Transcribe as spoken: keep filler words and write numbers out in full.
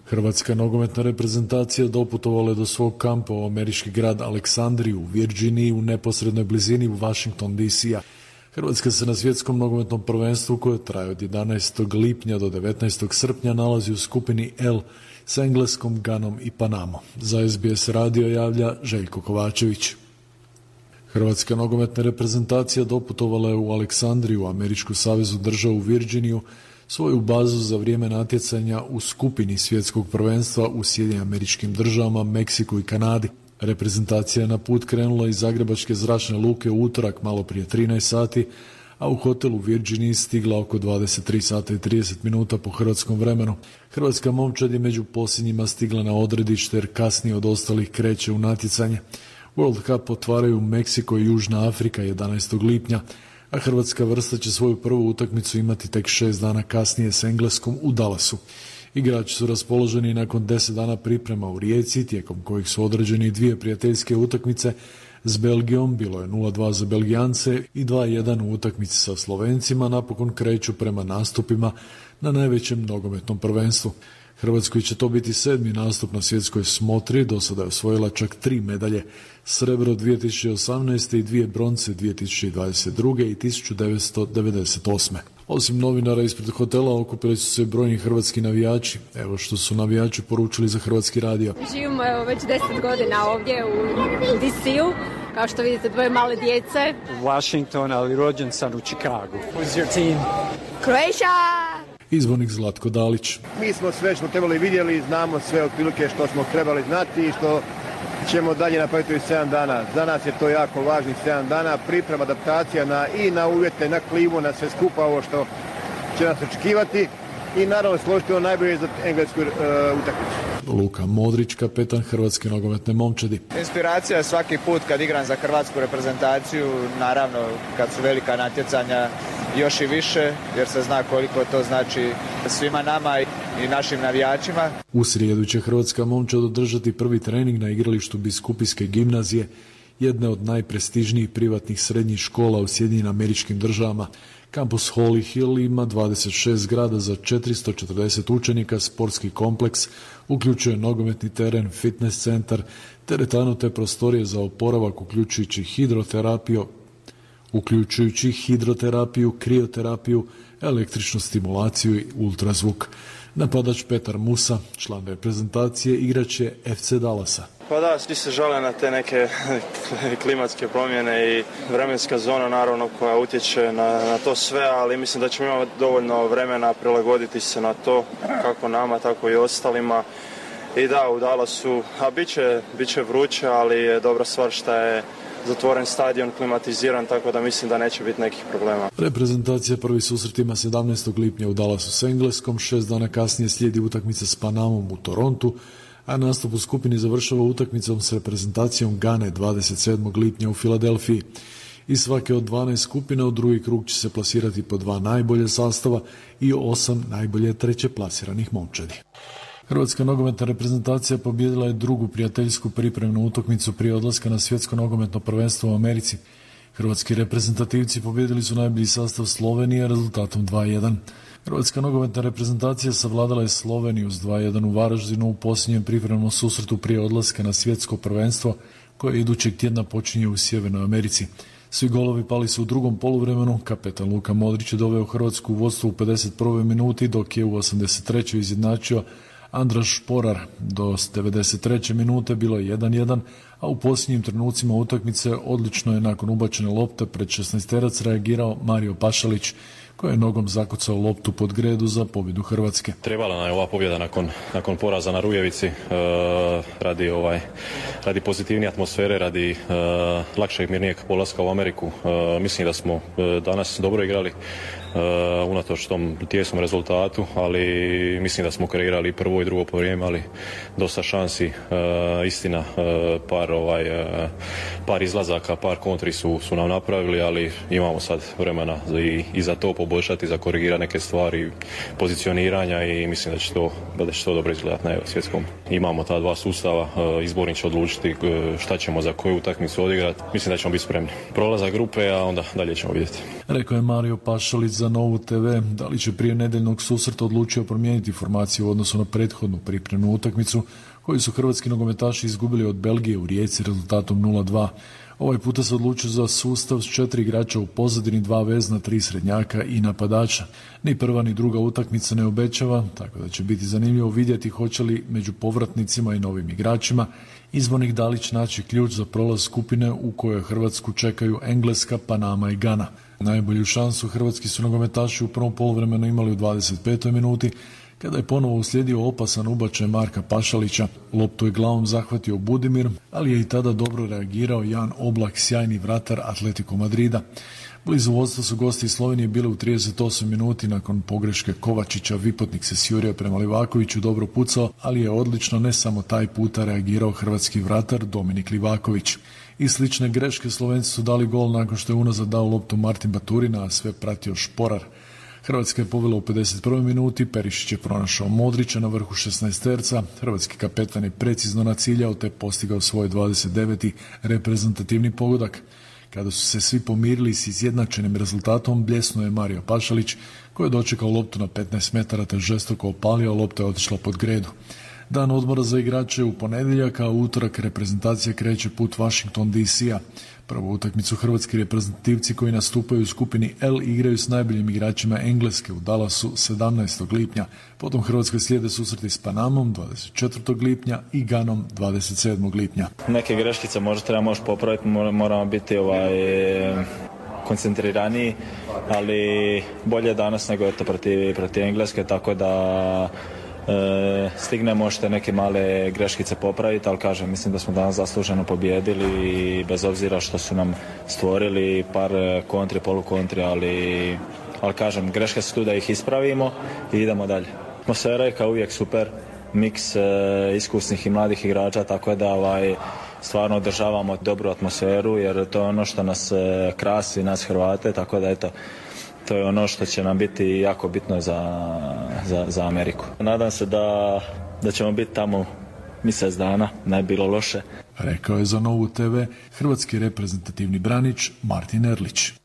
Hrvatska nogometna reprezentacija doputovala je do svog kampa u američki grad Aleksandriju u Virginiji u neposrednoj blizini Washington D C-a. Hrvatska se na svjetskom nogometnom prvenstvu koje traje od jedanaestog lipnja do devetnaestog srpnja nalazi u skupini L s Engleskom, Ganom i Panamom. Za S B S radio javlja Željko Kovačević. Hrvatska nogometna reprezentacija doputovala je u Aleksandriju, američku saveznu državu Virginiju, svoju bazu za vrijeme natjecanja u skupini svjetskog prvenstva u Sjedinjenim Američkim Državama, Meksiku i Kanadi. Reprezentacija je na put krenula iz Zagrebačke zračne luke u utorak malo prije trinaest sati, a u hotel u Virginiji stigla oko dvadeset tri sata i trideset minuta po hrvatskom vremenu. Hrvatska momčad je među posljednjima stigla na odredište jer kasnije od ostalih kreće u natjecanje. World Cup otvaraju Meksiko i Južna Afrika jedanaestog lipnja, a hrvatska vrsta će svoju prvu utakmicu imati tek šest dana kasnije s Engleskom u Dallasu. Igrači su raspoloženi nakon deset dana priprema u Rijeci, tijekom kojih su određeni dvije prijateljske utakmice s Belgijom, bilo je nula dva za Belgijance i dva jedan u utakmici sa Slovencima, napokon kreću prema nastupima na najvećem nogometnom prvenstvu. Hrvatskoj će to biti sedmi nastup na svjetskoj smotri, do sada je osvojila čak tri medalje, srebro dvije tisuće osamnaeste i dvije bronce dvije tisuće dvadeset druge i tisuću devetsto devedeset osme. Osim novinara ispred hotela okupili su se brojni hrvatski navijači. Evo što su navijači poručili za Hrvatski radio. Živimo evo, već deset godina ovdje u D C-u. Kao što vidite, dvoje male djece. Washington, ali rođen sam u Chicagu. Who's your team? Croatia! Izbornik Zlatko Dalić. Mi smo sve što trebali vidjeli, znamo sve otprilike što smo trebali znati i što ćemo dalje napraviti u sedam dana. Za nas je to jako važnih sedam dana, priprema, adaptacija na, i na uvjete, na klimu, na sve skupa ovo što će nas očekivati i naravno složiti ono najbolje za englesku uh, utakmicu. Luka Modrić, kapetan Hrvatske nogometne momčadi. Inspiracija je svaki put kad igram za hrvatsku reprezentaciju, naravno kad su velika natjecanja još i više, jer se zna koliko to znači svima nama i našim navijačima. U srijedu će hrvatska momčad održati prvi trening na igralištu Biskupijske gimnazije, jedne od najprestižnijih privatnih srednjih škola u Sjedinjenim Američkim Državama. Kampus Holly Hill ima dvadeset šest zgrada za četiristo četrdeset učenika, sportski kompleks, uključuje nogometni teren, fitness centar, teretanu te prostorije za oporavak uključujući hidroterapiju, uključujući hidroterapiju, krioterapiju, električnu stimulaciju i ultrazvuk. Napadač Petar Musa, član reprezentacije, igrač je F C Dallasa. Pa da, svi se žale na te neke klimatske promjene i vremenska zona naravno koja utječe na, na to sve, ali mislim da ćemo imati dovoljno vremena prilagoditi se na to, kako nama, tako i ostalima. I da, u Dallasu, a bit će, bit će vruće, ali je dobra stvar što je zatvoren stadion, klimatiziran, tako da mislim da neće biti nekih problema. Reprezentacija prvi susret ima sedamnaestog lipnja u Dallasu s Engleskom, šest dana kasnije slijedi utakmica s Panamom u Torontu, a nastup u skupini završava utakmicom s reprezentacijom Gane dvadeset sedmog lipnja u Filadelfiji. Iz svake od dvanaest skupina u drugi krug će se plasirati po dva najbolje sastava i osam najbolje treće plasiranih momčadi. Hrvatska nogometna reprezentacija pobijedila je drugu prijateljsku pripremnu utakmicu prije odlaska na svjetsko nogometno prvenstvo u Americi. Hrvatski reprezentativci pobijedili su najbolji sastav Slovenije rezultatom dva jedan. Hrvatska nogometna reprezentacija savladala je Sloveniju s dva jedan u Varaždinu u posljednjem pripremnom susretu prije odlaska na svjetsko prvenstvo koje idućeg tjedna počinje u Sjevernoj Americi. Svi golovi pali su u drugom poluvremenu, kapetan Luka Modrić je doveo Hrvatsku u vodstvo u pedeset prvoj minuti, dok je u osamdeset trećoj izjednačio Andraš Šporar. Do devedeset treće minute bilo je jedan jedan, a u posljednjim trenucima utakmice odlično je nakon ubačene lopte pred šesnaesterac reagirao Mario Pašalić, koji je nogom zakucao loptu pod gredu za pobjedu Hrvatske. Trebala nam je ova pobjeda nakon, nakon poraza na Rujevici, e, radi, ovaj, radi pozitivnije atmosfere, radi e, lakšeg mirnijeg polaska u Ameriku. E, mislim da smo e, danas dobro igrali, Uh, unatoč tom tijesnom rezultatu, ali mislim da smo kreirali prvo i drugo po vrijeme, ali dosta šansi, uh, istina, uh, par, ovaj, uh, par izlazaka, par kontri su, su nam napravili, ali imamo sad vremena i, i za to poboljšati, za korigirati neke stvari, pozicioniranja i mislim da će to, da će to dobro izgledati na svjetskom. Imamo ta dva sustava, uh, izbornik će odlučiti šta ćemo za koju utakmicu odigrati, mislim da ćemo biti spremni. Prolazak grupe, a onda dalje ćemo vidjeti. Rekao je Mario Pašalić za Novu te ve. Dalić je prije nedeljnog susreta odlučio promijeniti formaciju u odnosu na prethodnu pripremnu utakmicu koju su hrvatski nogometaši izgubili od Belgije u Rijeci rezultatom nula dva. Ovaj puta se odlučio za sustav s četiri igrača u pozadini, dva vezna, tri srednjaka i napadača. Ni prva ni druga utakmica ne obećava, tako da će biti zanimljivo vidjeti hoće li među povratnicima i novim igračima izbornik Dalić naći ključ za prolaz skupine u kojoj Hrvatsku čekaju Engleska, Panama i Gana. Najbolju šansu hrvatski su nogometaši u prvom poluvremenu imali u dvadeset petoj minuti, kada je ponovo uslijedio opasan ubačaj Marka Pašalića. Loptu je glavom zahvatio Budimir, ali je i tada dobro reagirao Jan Oblak, sjajni vratar Atletico Madrida. Blizu vodstva su gosti iz Slovenije bili u trideset osmoj minuti nakon pogreške Kovačića. Vipotnik se sjurio prema Livakoviću, dobro pucao, ali je odlično ne samo taj puta reagirao hrvatski vratar Dominik Livaković. I slične greške Slovenci su dali gol nakon što je unazad dao loptu Martin Baturina, a sve pratio Šporar. Hrvatska je povela u pedeset prvoj minuti, Perišić je pronašao Modrića na vrhu šesnaesterca, hrvatski kapetan je precizno naciljao te postigao svoj dvadeset deveti reprezentativni pogodak. Kada su se svi pomirili s izjednačenim rezultatom, bljesnuo je Mario Pašalić koji je dočekao loptu na petnaest metara te žestoko opalio, lopta je otišla pod gredu. Dan odmora za igrače u ponedjeljak, a u utorak reprezentacija kreće put Washington D C-a. Prvu utakmicu hrvatski reprezentativci koji nastupaju u skupini L igraju s najboljim igračima Engleske u Dallasu sedamnaestog lipnja. Potom Hrvatskoj slijede susreti s Panamom dvadeset četvrtog lipnja i Ganom dvadeset sedmog lipnja. Neke greškice možda treba možda popraviti, moramo biti ovaj, koncentriraniji, ali bolje danas nego je to protiv, protiv Engleske, tako da E, stigne možete neke male greškice popraviti, ali kažem, mislim da smo danas zasluženo pobijedili i bez obzira što su nam stvorili par kontri, polukontri, ali, ali kažem, greške su tu da ih ispravimo i idemo dalje. Atmosfera je kao uvijek super, miks e, iskusnih i mladih igrača, tako da ovaj, stvarno održavamo dobru atmosferu jer to je ono što nas e, krasi, nas Hrvate, tako da eto, to je ono što će nam biti jako bitno za, za, za Ameriku. Nadam se da, da ćemo biti tamo mjesec dana, ne bi bilo loše. Rekao je za Novu te ve hrvatski reprezentativni branič Martin Erlić.